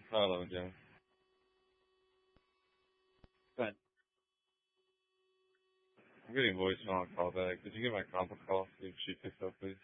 Hello, Jen. But I'm getting voicemail call back. Did you get my conference call? See if she picks up, please.